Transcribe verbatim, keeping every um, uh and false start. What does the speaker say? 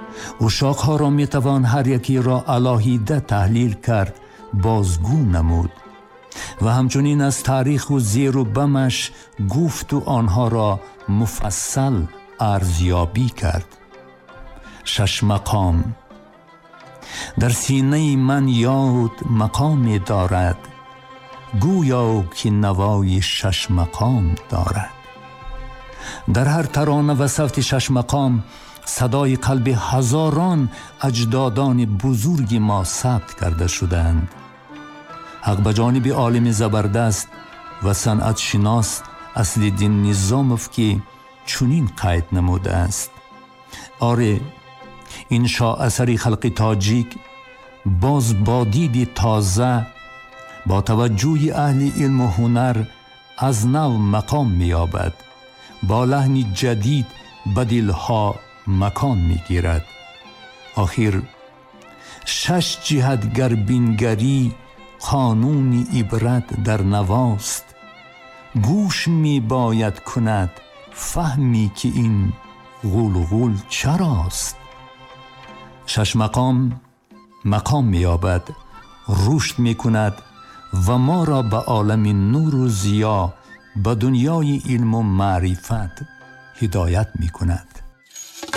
اشاقها را می توان هر یکی را علاهیده تحلیل کرد، بازگو نمود و همچنین از تاریخ و زیر و بمش گفت و آنها را مفصل ارزیابی کرد. شش مقام. در سینه من یاد مقامی دارد، گویا که نوای شش مقام دارد. در هر ترانه و صوت شش مقام صدای قلب هزاران اجدادان بزرگ ما ثبت کرده شدند. حق به جانب عالم زبردست و صنعت شناس اصلالدین نظاموف که چنین قید نموده است: آره، این شاه‌اثر خلق تاجیک باز با دید تازه با توجه اهل علم و هنر از نو مقام می‌یابد، با لحن جدید به دلها مکان می‌گیرد. آخر شش جهت گر بینگری قانون عبرت در نواست، گوش می باید کند فهمی که این غلغل چراست. شش مقام مقام می یابد، رشد می کند و ما را به عالم نور و ضیا، به دنیای علم و معرفت هدایت می کند.